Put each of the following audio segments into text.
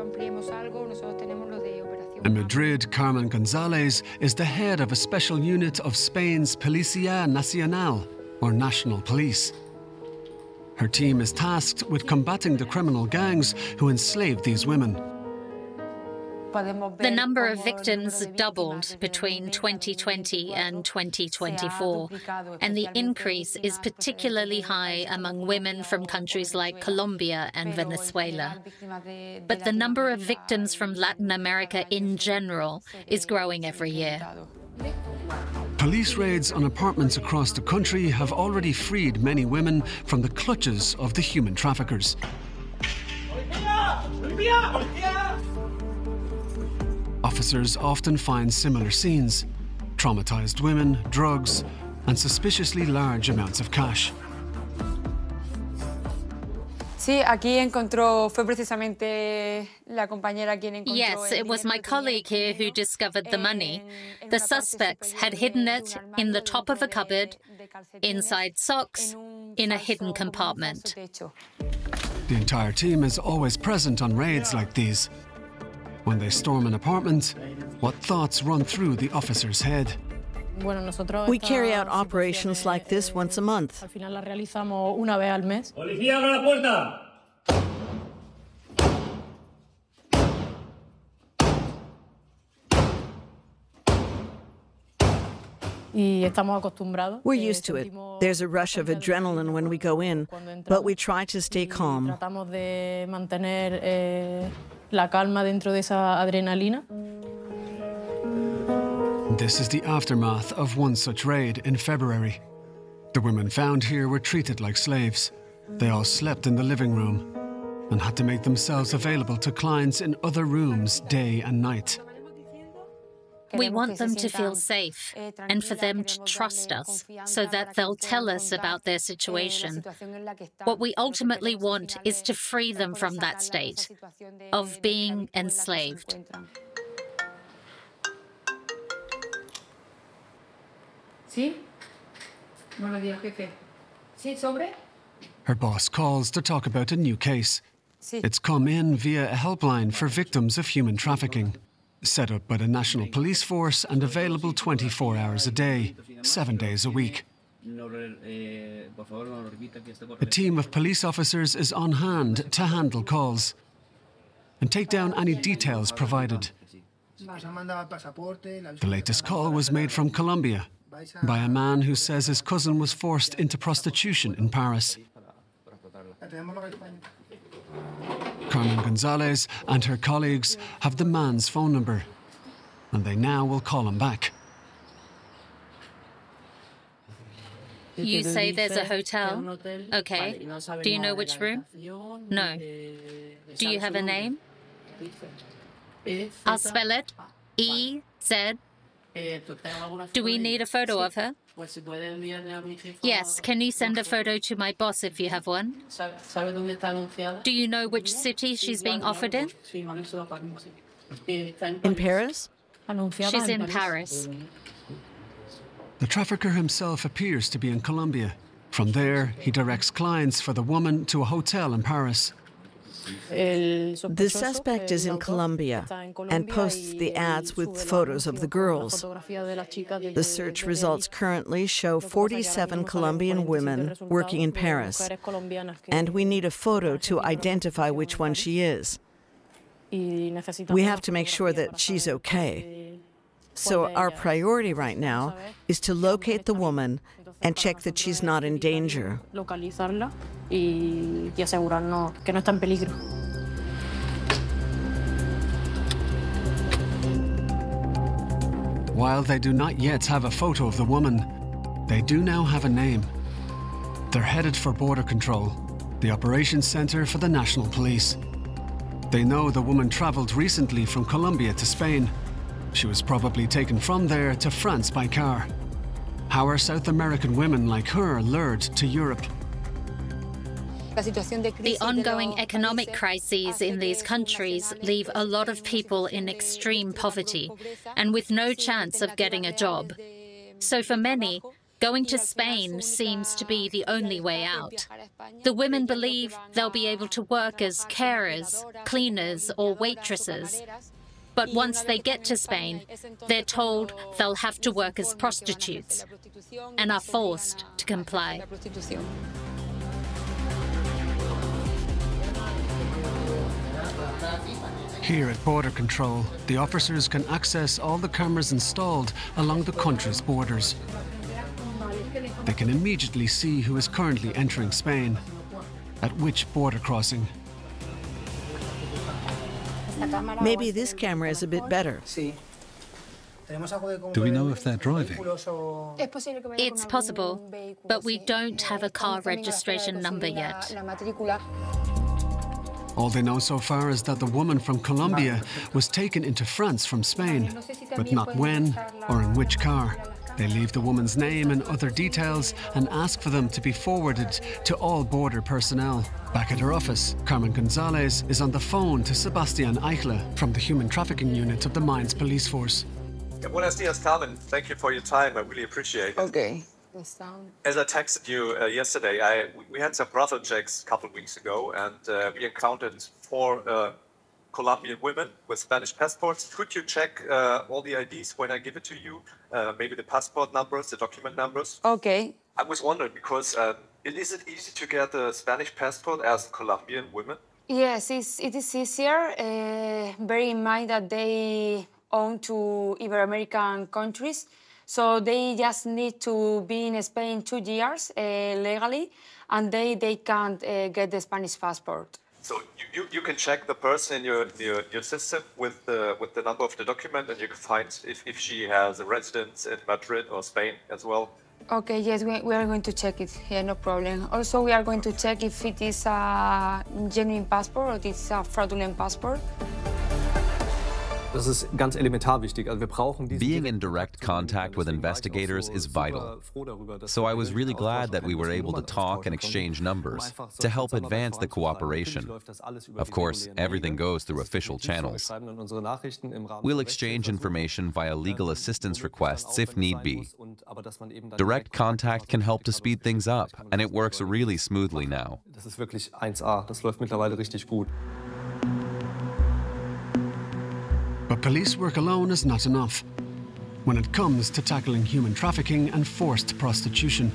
In Madrid, Carmen González is the head of a special unit of Spain's Policía Nacional, or National Police. Her team is tasked with combating the criminal gangs who enslave these women. The number of victims doubled between 2020 and 2024, and the increase is particularly high among women from countries like Colombia and Venezuela. But the number of victims from Latin America in general is growing every year. Police raids on apartments across the country have already freed many women from the clutches of the human traffickers. Officers often find similar scenes: traumatized women, drugs, and suspiciously large amounts of cash. Yes, it was my colleague here who discovered the money. The suspects had hidden it in the top of a cupboard, inside socks, in a hidden compartment. The entire team is always present on raids like these. When they storm an apartment, what thoughts run through the officer's head? We carry out operations like this once a month. We're used to it. There's a rush of adrenaline when we go in, but we try to stay calm. This is the aftermath of one such raid in February. The women found here were treated like slaves. They all slept in the living room and had to make themselves available to clients in other rooms day and night. We want them to feel safe and for them to trust us so that they'll tell us about their situation. What we ultimately want is to free them from that state of being enslaved. Her boss calls to talk about a new case. It's come in via a helpline for victims of human trafficking, set up by the National Police Force and available 24 hours a day, 7 days a week. A team of police officers is on hand to handle calls and take down any details provided. The latest call was made from Colombia by a man who says his cousin was forced into prostitution in Paris. Carmen González and her colleagues have the man's phone number, and they now will call him back. You say there's a hotel? Okay. Do you know which room? No. Do you have a name? I'll spell it. E-Z. Do we need a photo of her? Yes. Can you send a photo to my boss if you have one? Do you know which city she's being offered in? In Paris? She's in Paris. The trafficker himself appears to be in Colombia. From there, he directs clients for the woman to a hotel in Paris. The suspect is in Colombia and posts the ads with photos of the girls. The search results currently show 47 Colombian women working in Paris, and we need a photo to identify which one she is. We have to make sure that she's okay. So our priority right now is to locate the woman and check that she's not in danger. While they do not yet have a photo of the woman, they do now have a name. They're headed for border control, the operations center for the National Police. They know the woman traveled recently from Colombia to Spain. She was probably taken from there to France by car. How are South American women like her lured to Europe? The ongoing economic crises in these countries leave a lot of people in extreme poverty and with no chance of getting a job. So for many, Going to Spain seems to be the only way out. The women believe they'll be able to work as carers, cleaners, or waitresses. But once they get to Spain, they're told they'll have to work as prostitutes and are forced to comply. Here at Border Control, the officers can access all the cameras installed along the country's borders. They can immediately see who is currently entering Spain, at which border crossing. Maybe this camera is a bit better. Do we know if they're driving? It's possible, but we don't have a car registration number yet. All they know so far is that the woman from Colombia was taken into France from Spain, but not when or in which car. They leave the woman's name and other details and ask for them to be forwarded to all border personnel. Back at her office, Carmen Gonzalez is on the phone to Sebastian Eichler from the Human Trafficking Unit of the Mines Police Force. Buenos dias, Carmen. Thank you for your time. I really appreciate it. Okay. As I texted you yesterday, we had some brothel checks a couple of weeks ago, and we encountered 4 Colombian women with Spanish passports. Could you check all the IDs when I give it to you? Maybe the passport numbers, the document numbers? Okay. I was wondering because is it easy to get a Spanish passport as Colombian women? Yes, it is easier. Bear in mind that they own to Ibero-American countries. So they just need to be in Spain 2 years legally, and they can't get the Spanish passport. So you can check the person in your system with the number of the document, and you can find if she has a residence in Madrid or Spain as well. Okay, yes, we are going to check it. Yeah, no problem. Also, we are going to check if it is a genuine passport or it is a fraudulent passport. Being in direct contact with investigators is vital. So I was really glad that we were able to talk and exchange numbers to help advance the cooperation. Of course, everything goes through official channels. We'll exchange information via legal assistance requests if need be. Direct contact can help to speed things up, and it works really smoothly now. But police work alone is not enough when it comes to tackling human trafficking and forced prostitution.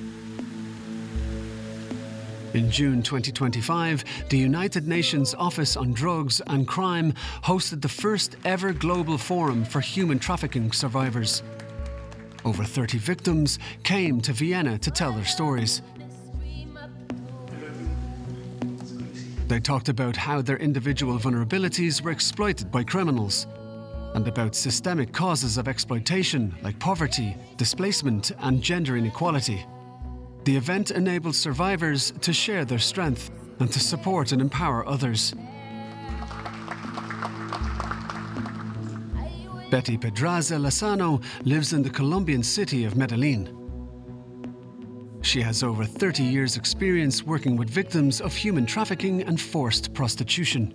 In June 2025, the United Nations Office on Drugs and Crime hosted the first ever global forum for human trafficking survivors. Over 30 victims came to Vienna to tell their stories. They talked about how their individual vulnerabilities were exploited by criminals, and about systemic causes of exploitation like poverty, displacement, and gender inequality. The event enabled survivors to share their strength and to support and empower others. Betty Pedraza Lozano lives in the Colombian city of Medellin. She has over 30 years' experience working with victims of human trafficking and forced prostitution.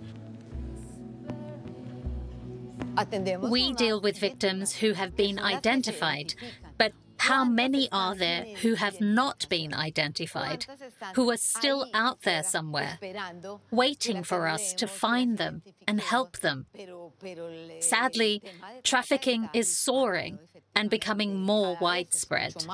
We deal with victims who have been identified, but how many are there who have not been identified, who are still out there somewhere, waiting for us to find them and help them? Sadly, trafficking is soaring and becoming more widespread.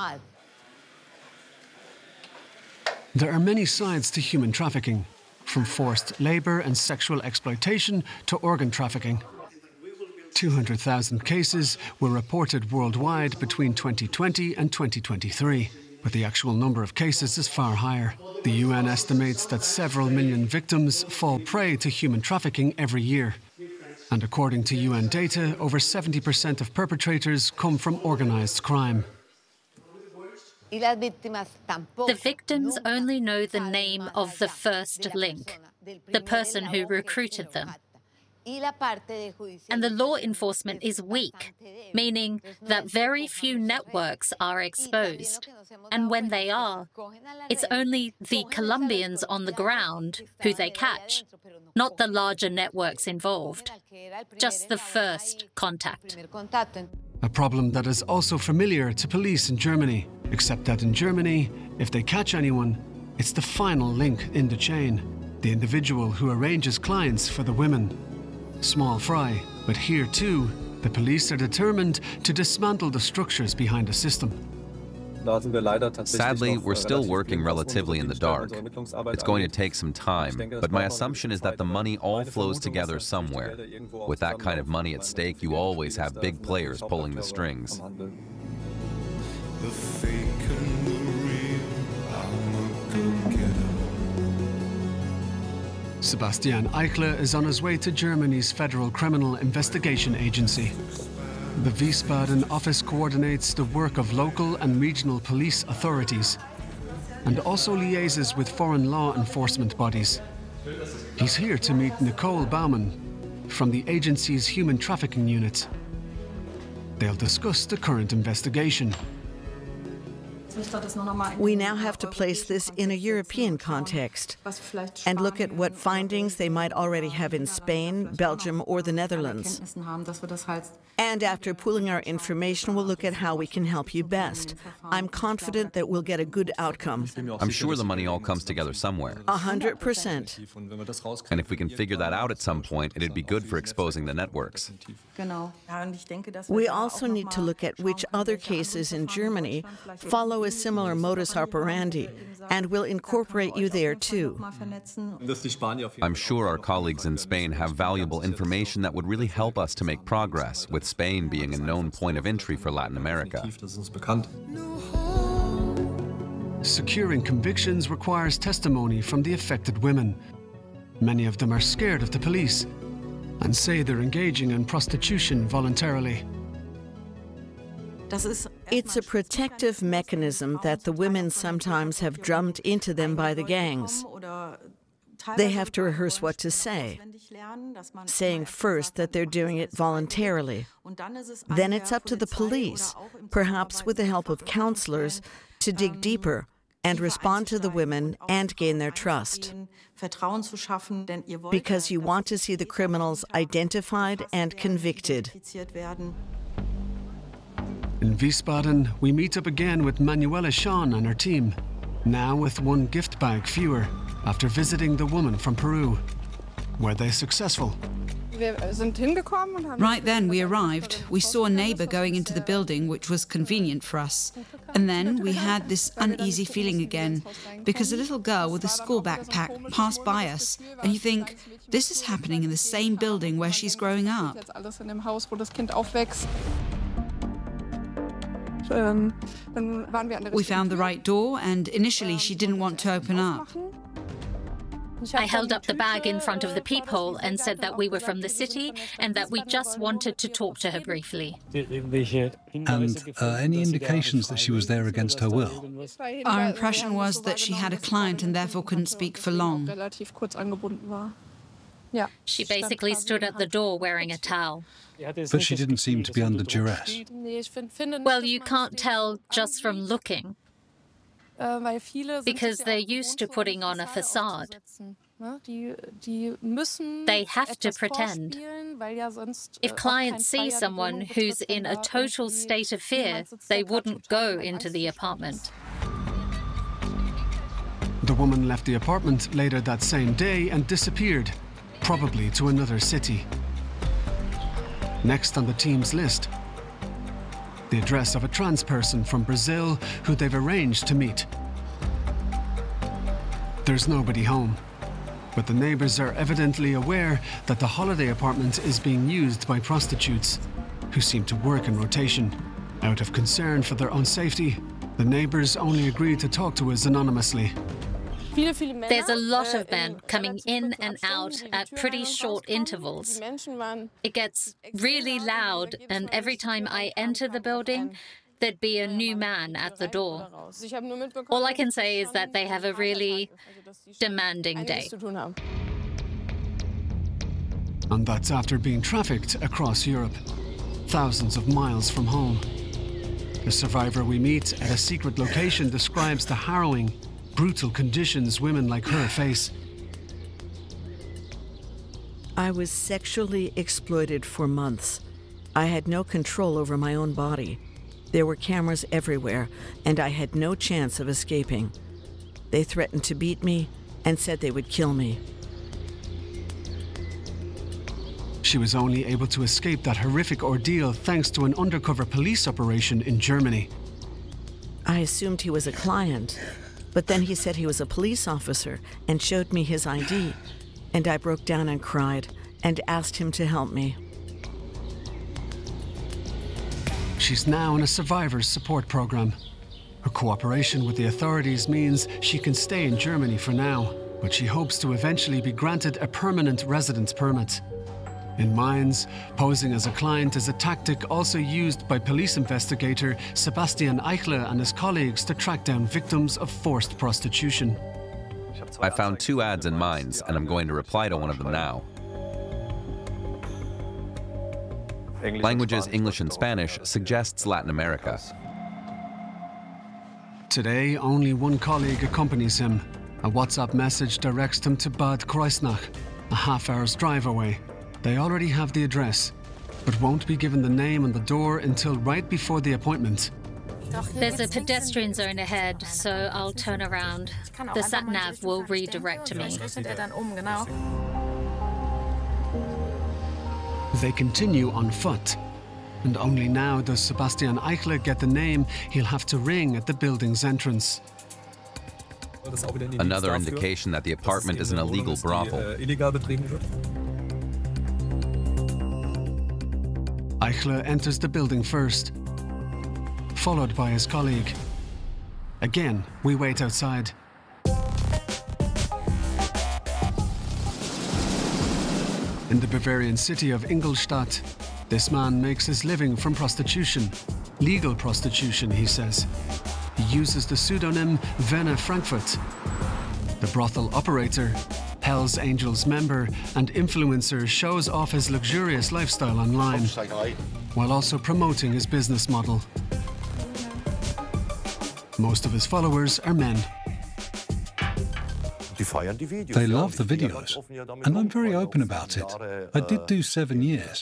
There are many sides to human trafficking, from forced labour and sexual exploitation to organ trafficking. 200,000 cases were reported worldwide between 2020 and 2023, but the actual number of cases is far higher. The UN estimates that several million victims fall prey to human trafficking every year. And according to UN data, over 70% of perpetrators come from organised crime. The victims only know the name of the first link, the person who recruited them. And the law enforcement is weak, meaning that very few networks are exposed. And when they are, it's only the Colombians on the ground who they catch, not the larger networks involved, just the first contact. A problem that is also familiar to police in Germany. Except that in Germany, if they catch anyone, it's the final link in the chain, the individual who arranges clients for the women. Small fry, but here too, the police are determined to dismantle the structures behind the system. Sadly, we're still working relatively in the dark. It's going to take some time, but my assumption is that the money all flows together somewhere. With that kind of money at stake, you always have big players pulling the strings. The fake and the real, I'm a go-getter. Sebastian Eichler is on his way to Germany's Federal Criminal Investigation Agency. The Wiesbaden office coordinates the work of local and regional police authorities and also liaises with foreign law enforcement bodies. He's here to meet Nicole Baumann from the agency's human trafficking unit. They'll discuss the current investigation. We now have to place this in a European context and look at what findings they might already have in Spain, Belgium, or the Netherlands. And after pooling our information, we'll look at how we can help you best. I'm confident that we'll get a good outcome. I'm sure the money all comes together somewhere. 100%. And if we can figure that out at some point, it'd be good for exposing the networks. We also need to look at which other cases in Germany follow a similar modus operandi, and we'll incorporate you there too. I'm sure our colleagues in Spain have valuable information that would really help us to make progress, with Spain being a known point of entry for Latin America. Securing convictions requires testimony from the affected women. Many of them are scared of the police and say they're engaging in prostitution voluntarily. It's a protective mechanism that the women sometimes have drummed into them by the gangs. They have to rehearse what to say, saying first that they're doing it voluntarily. Then it's up to the police, perhaps with the help of counselors, to dig deeper and respond to the women and gain their trust. Because you want to see the criminals identified and convicted. In Wiesbaden, we meet up again with Manuela Sean and her team, now with one gift bag fewer, after visiting the woman from Peru. Were they successful? Right then we arrived. We saw a neighbor going into the building, which was convenient for us. And then we had this uneasy feeling again, because a little girl with a school backpack passed by us, and you think, this is happening in the same building where she's growing up. We found the right door, and initially she didn't want to open up. I held up the bag in front of the peephole and said that we were from the city and that we just wanted to talk to her briefly. And any indications that she was there against her will? Our impression was that she had a client and therefore couldn't speak for long. She basically stood at the door wearing a towel. But she didn't seem to be under duress. Well, you can't tell just from looking, because they're used to putting on a facade. They have to pretend. If clients see someone who's in a total state of fear, they wouldn't go into the apartment. The woman left the apartment later that same day and disappeared, probably to another city. Next on the team's list, the address of a trans person from Brazil who they've arranged to meet. There's nobody home, but the neighbors are evidently aware that the holiday apartment is being used by prostitutes who seem to work in rotation. Out of concern for their own safety, the neighbors only agreed to talk to us anonymously. There's a lot of men coming in and out at pretty short intervals. It gets really loud, and every time I enter the building, there'd be a new man at the door. All I can say is that they have a really demanding day. And that's after being trafficked across Europe, thousands of miles from home. The survivor we meet at a secret location describes the harrowing, brutal conditions women like her face. I was sexually exploited for months. I had no control over my own body. There were cameras everywhere, and I had no chance of escaping. They threatened to beat me and said they would kill me. She was only able to escape that horrific ordeal thanks to an undercover police operation in Germany. I assumed he was a client, but then he said he was a police officer and showed me his ID, and I broke down and cried and asked him to help me. She's now in a survivors support program. Her cooperation with the authorities means she can stay in Germany for now, but she hopes to eventually be granted a permanent residence permit. In mines, posing as a client is a tactic also used by police investigator Sebastian Eichler and his colleagues to track down victims of forced prostitution. I found 2 ads in Mines, and I'm going to reply to one of them now. Languages English and Spanish suggests Latin America. Today, only one colleague accompanies him. A WhatsApp message directs him to Bad Kreuznach, a half-hour's drive away. They already have the address, but won't be given the name on the door until right before the appointment. There's a pedestrian zone ahead, so I'll turn around. The sat-nav will redirect me. They continue on foot, and only now does Sebastian Eichler get the name he'll have to ring at the building's entrance. Another indication that the apartment is an illegal brothel. Eichler enters the building first, followed by his colleague. Again, we wait outside. In the Bavarian city of Ingolstadt, this man makes his living from prostitution. Legal prostitution, he says. He uses the pseudonym Werner Frankfurt. The brothel operator, Hells Angels member and influencer shows off his luxurious lifestyle online, while also promoting his business model. Most of his followers are men. They love the videos, and I'm very open about it. I did do 7 years.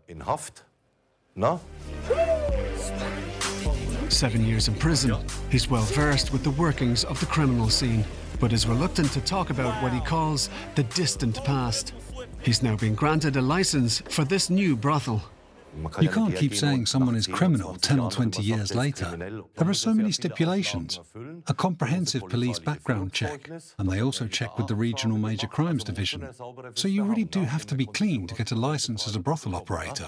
7 years in prison. He's well versed with the workings of the criminal scene, but is reluctant to talk about what he calls the distant past. He's now been granted a license for this new brothel. You can't keep saying someone is criminal 10 or 20 years later. There are so many stipulations. A comprehensive police background check, and they also check with the Regional Major Crimes Division. So you really do have to be clean to get a license as a brothel operator.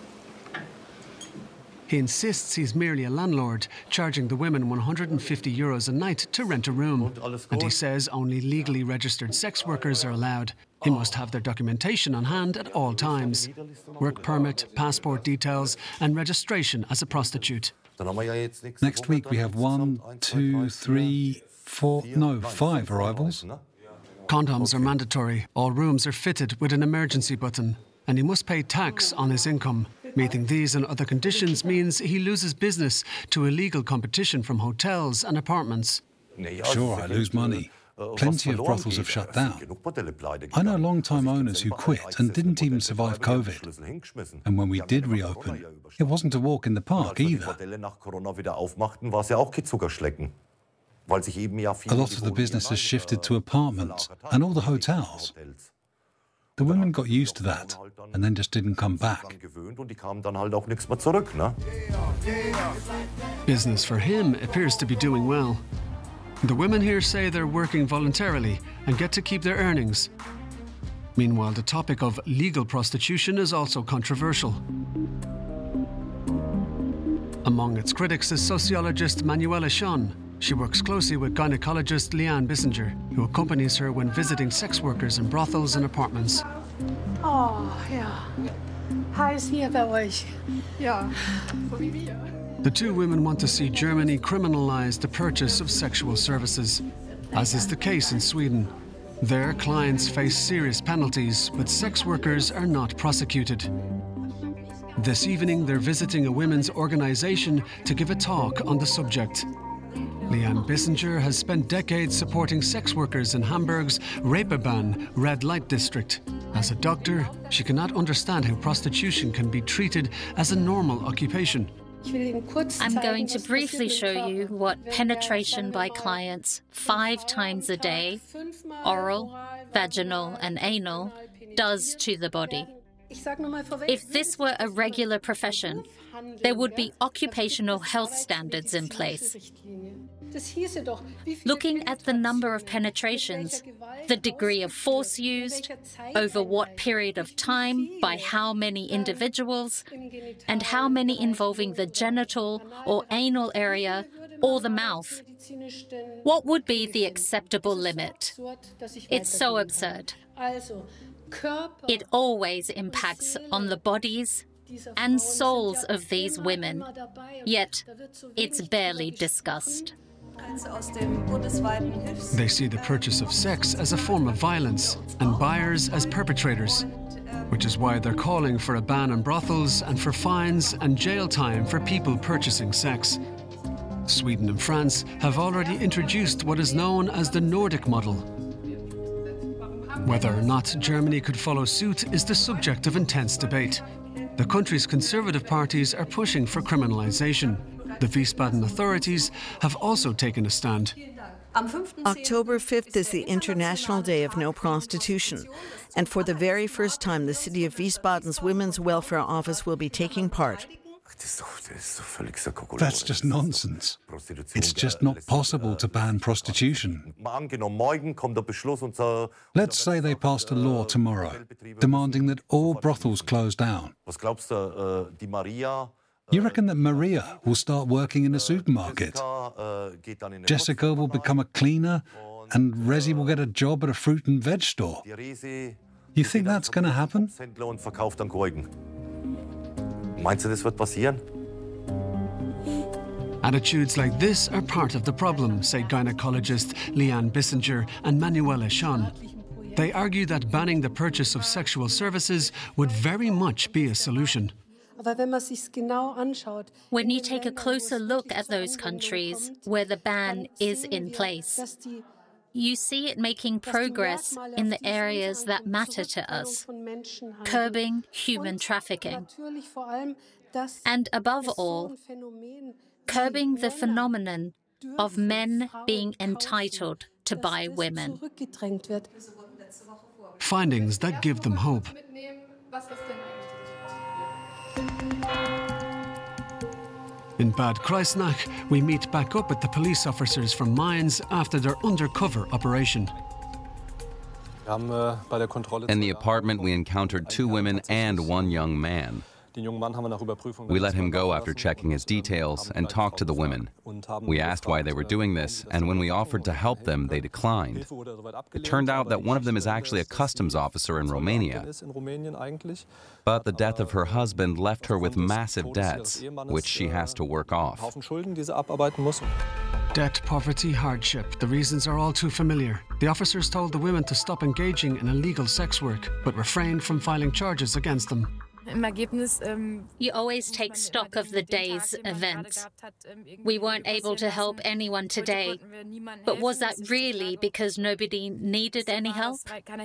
He insists he's merely a landlord, charging the women €150 a night to rent a room. And he says only legally registered sex workers are allowed. He must have their documentation on hand at all times. Work permit, passport details, and registration as a prostitute. Next week we have 5 arrivals. Condoms are mandatory. All rooms are fitted with an emergency button. And he must pay tax on his income. Meeting these and other conditions means he loses business to illegal competition from hotels and apartments. Sure, I lose money. Plenty of brothels have shut down. I know long-time owners who quit and didn't even survive COVID. And when we did reopen, it wasn't a walk in the park either. A lot of the business has shifted to apartments and all the hotels. The women got used to that and then just didn't come back. Business for him appears to be doing well. The women here say they're working voluntarily and get to keep their earnings. Meanwhile, the topic of legal prostitution is also controversial. Among its critics is sociologist Manuela Schon. She works closely with gynecologist Leanne Bissinger, who accompanies her when visiting sex workers in brothels and apartments. Oh, ja. Heiß hier bei euch. Ja, so wie wir. The two women want to see Germany criminalize the purchase of sexual services, as is the case in Sweden. Their clients face serious penalties, but sex workers are not prosecuted. This evening, they're visiting a women's organization to give a talk on the subject. Leanne Bissinger has spent decades supporting sex workers in Hamburg's Reeperbahn red light district. As a doctor, she cannot understand how prostitution can be treated as a normal occupation. I'm going to briefly show you what penetration by clients 5 times a day, oral, vaginal, and anal, does to the body. If this were a regular profession, there would be occupational health standards in place. Looking at the number of penetrations, the degree of force used, over what period of time, by how many individuals, and how many involving the genital or anal area or the mouth. What would be the acceptable limit? It's so absurd. It always impacts on the bodies and souls of these women, yet it's barely discussed. They see the purchase of sex as a form of violence and buyers as perpetrators, which is why they're calling for a ban on brothels and for fines and jail time for people purchasing sex. Sweden and France have already introduced what is known as the Nordic model. Whether or not Germany could follow suit is the subject of intense debate. The country's conservative parties are pushing for criminalization. The Wiesbaden authorities have also taken a stand. October 5th is the International Day of No Prostitution, and for the very first time, the city of Wiesbaden's Women's Welfare Office will be taking part. That's just nonsense. It's just not possible to ban prostitution. Let's say they passed a law tomorrow demanding that all brothels close down. You reckon that Maria will start working in a supermarket? Jessica will become a cleaner, and Rezi will get a job at a fruit and veg store. You think that's going to happen? Attitudes like this are part of the problem, say gynecologist Leanne Bissinger and Manuela Schon. They argue that banning the purchase of sexual services would very much be a solution. When you take a closer look at those countries where the ban is in place, you see it making progress in the areas that matter to us, curbing human trafficking, and above all, curbing the phenomenon of men being entitled to buy women. Findings that give them hope. In Bad Kreuznach, we meet back up with the police officers from Mainz after their undercover operation. In the apartment, we encountered 2 women and 1 young man. We let him go after checking his details and talked to the women. We asked why they were doing this, and when we offered to help them, they declined. It turned out that one of them is actually a customs officer in Romania. But the death of her husband left her with massive debts, which she has to work off. Debt, poverty, hardship. The reasons are all too familiar. The officers told the women to stop engaging in illegal sex work, but refrained from filing charges against them. You always take stock of the day's events. We weren't able to help anyone today, but was that really because nobody needed any help?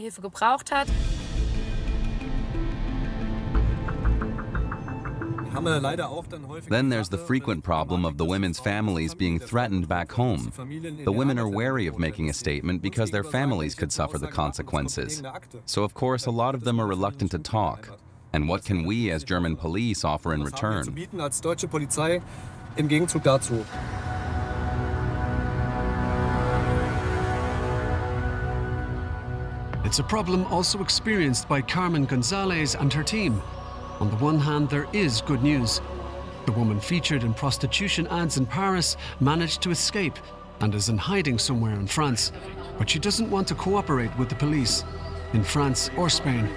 Then there's the frequent problem of the women's families being threatened back home. The women are wary of making a statement because their families could suffer the consequences. So of course a lot of them are reluctant to talk. And what can we as German police offer in return? It's a problem also experienced by Carmen Gonzalez and her team. On the one hand, there is good news. The woman featured in prostitution ads in Paris managed to escape and is in hiding somewhere in France. But she doesn't want to cooperate with the police in France or Spain.